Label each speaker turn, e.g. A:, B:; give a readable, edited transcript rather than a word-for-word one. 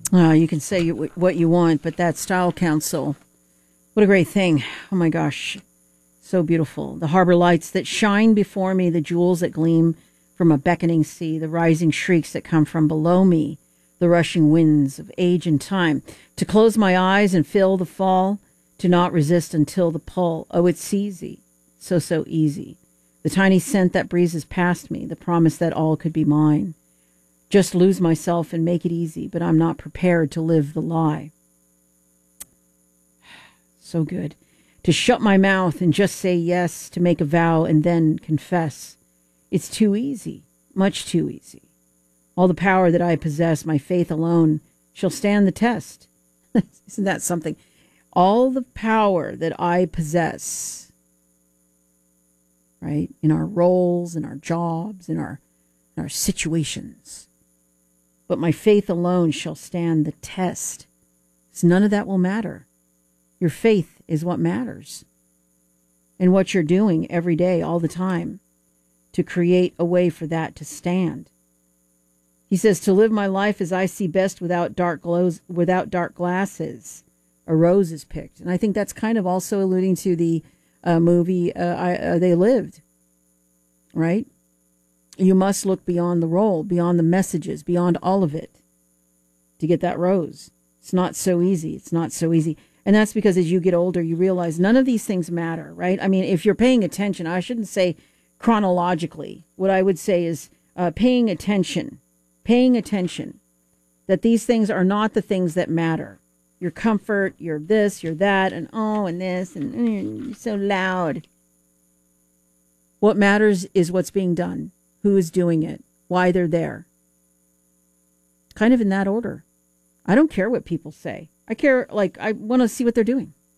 A: You can say what you want, but that style council, what a great thing. Oh my gosh, so beautiful. The harbor lights that shine before me, the jewels that gleam from a beckoning sea, the rising shrieks that come from below me, the rushing winds of age and time. To close my eyes and feel the fall, to not resist until the pull. Oh, it's easy, so easy. The tiny scent that breezes past me, the promise that all could be mine. Just lose myself and make it easy, but I'm not prepared to live the lie. So good. To shut my mouth and just say yes, to make a vow and then confess. It's too easy, much too easy. All the power that I possess, my faith alone, shall stand the test. Isn't that something? All the power that I possess, right, in our roles, in our jobs, in our situations. But my faith alone shall stand the test. So none of that will matter. Your faith is what matters. And what you're doing every day, all the time, to create a way for that to stand. He says, to live my life as I see best without dark glasses. A rose is picked. And I think that's kind of also alluding to the movie They Lived, right? You must look beyond the role, beyond the messages, beyond all of it to get that rose. It's not so easy. It's not so easy. And that's because as you get older, you realize none of these things matter, right? I mean, if you're paying attention, I shouldn't say chronologically. What I would say is paying attention that these things are not the things that matter. Your comfort, your this, your that, and oh, and this, and you're so loud. What matters is what's being done, who is doing it, why they're there. Kind of in that order. I don't care what people say. I care, I want to see what they're doing.